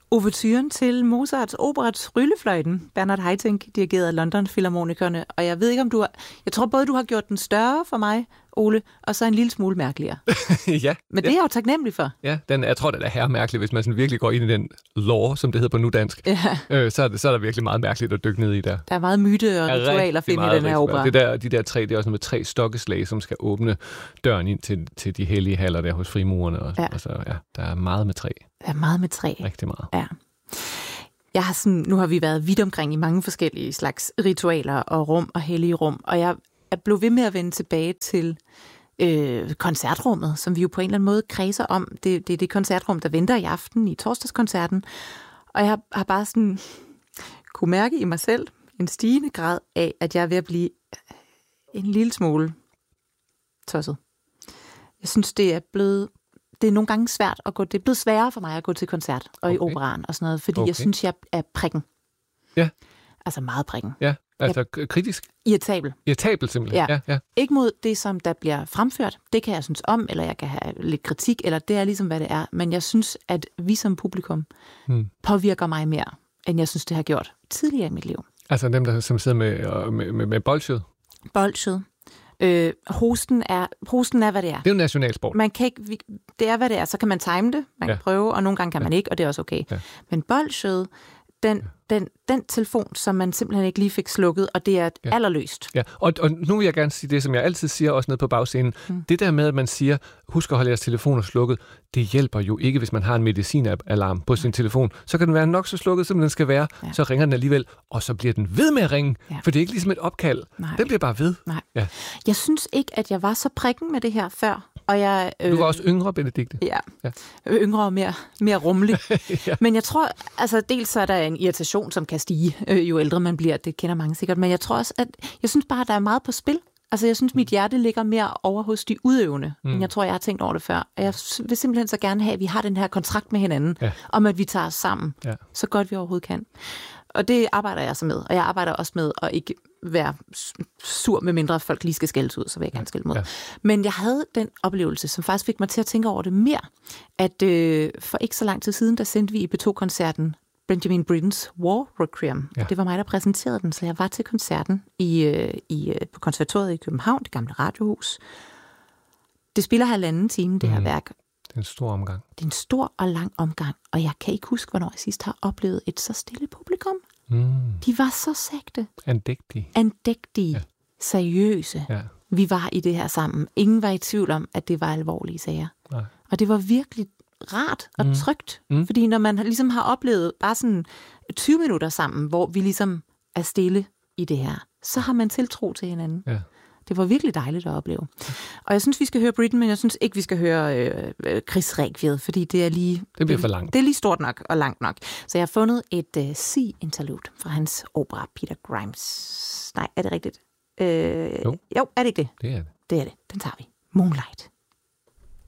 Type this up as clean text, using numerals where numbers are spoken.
Ouverturen til Mozarts opera Tryllefløjten. Bernard Haitink dirigerede London Filharmonikerne, og jeg ved ikke, om jeg tror både, du har gjort den større for mig, Ole, og så en lille smule mærkeligere. Ja. Men det er jeg jo taknemmelig for. Ja, jeg tror, det er herremærkeligt, hvis man sådan virkelig går ind i den lore, som det hedder på nudansk. Ja. Så er der virkelig meget mærkeligt at dykke ned i der. Der er meget myte og ritualer at finde i den her opera. De der 3, det er også med 3 stokkeslag, som skal åbne døren ind til de hellige haller der hos frimurerne. Og så, der er meget med 3. Der er meget med 3. Rigtig meget. Ja. Nu har vi været vidt omkring i mange forskellige slags ritualer og rum og hellige rum, og jeg blev ved med at vende tilbage til koncertrummet, som vi jo på en eller anden måde kredser om. Det er det koncertrum, der venter i aften i torsdagskoncerten, og jeg har bare sådan kunne mærke i mig selv en stigende grad af, at jeg er ved at blive en lille smule tosset. Jeg synes, det er nogle gange svært at gå. Det er blevet sværere for mig at gå til koncert og i operaen og sådan noget, fordi jeg synes, jeg er prikken. Ja. Altså meget prikken. Ja, altså kritisk. Irritabel. Irritabel simpelthen. Ja. Ikke mod det, som der bliver fremført. Det kan jeg synes om, eller jeg kan have lidt kritik, eller det er ligesom, hvad det er. Men jeg synes, at vi som publikum påvirker mig mere, end jeg synes, det har gjort tidligere i mit liv. Altså dem, som sidder med bolsjet? Bolsjet. Hosten er, hvad det er. Det er jo nationalsport. Man kan ikke, det er, hvad det er. Så kan man time det, man kan prøve, og nogle gange kan man ikke, og det er også okay. Ja. Men bolsjet, den telefon, som man simpelthen ikke lige fik slukket, og det er allerløst. Ja, og nu vil jeg gerne sige det, som jeg altid siger, også nede på bagscenen. Det der med, at man siger, husk at holde jeres telefoner slukket, det hjælper jo ikke, hvis man har en medicinalarm på sin telefon. Så kan den være nok så slukket, som den skal være, så ringer den alligevel, og så bliver den ved med at ringe, for det er ikke ligesom et opkald. Nej. Den bliver bare ved. Nej. Ja. Jeg synes ikke, at jeg var så prikken med det her før. Og jeg, du var også yngre, Benedikte. Ja. Yngre og mere rummelig. Ja. Men jeg tror, altså dels så er der en irritation, som kan stige, jo ældre man bliver. Det kender mange sikkert. Men jeg tror også, at jeg synes bare, at der er meget på spil. Altså jeg synes, mit hjerte ligger mere over hos de udøvende, end jeg tror, jeg har tænkt over det før. Og jeg vil simpelthen så gerne have, at vi har den her kontrakt med hinanden, om at vi tager os sammen, så godt vi overhovedet kan. Og det arbejder jeg så med. Og jeg arbejder også med at ikke være sur, med mindre folk lige skal skældes ud, så vil jeg gerne skælde mod. Ja. Men jeg havde den oplevelse, som faktisk fik mig til at tænke over det mere, at for ikke så lang tid siden, der sendte vi i P2-koncerten Benjamin Brittens War Requiem. Ja. Det var mig, der præsenterede den, så jeg var til koncerten på konservatoriet i København, det gamle radiohus. Det spiller 1,5 time, det her værk. Det er en stor omgang. Det er en stor og lang omgang, og jeg kan ikke huske, hvornår jeg sidst har oplevet et så stille publikum. De var så sægte. Andægtige. Seriøse. Ja. Vi var i det her sammen. Ingen var i tvivl om, at det var alvorlige sager. Nej. Og det var virkelig rart og trygt. Fordi når man ligesom har oplevet bare sådan 20 minutter sammen, hvor vi ligesom er stille i det her, så har man tiltro til hinanden. Ja. Det var virkelig dejligt at opleve. Og jeg synes, vi skal høre Britten, men jeg synes ikke, vi skal høre Chris Requiem, fordi det er lige... Det bliver for langt. Det er lige stort nok og langt nok. Så jeg har fundet et C-interlude fra hans opera Peter Grimes. Nej, er det rigtigt? Jo, er det ikke det? Det er det. Det er det. Den tager vi. Moonlight.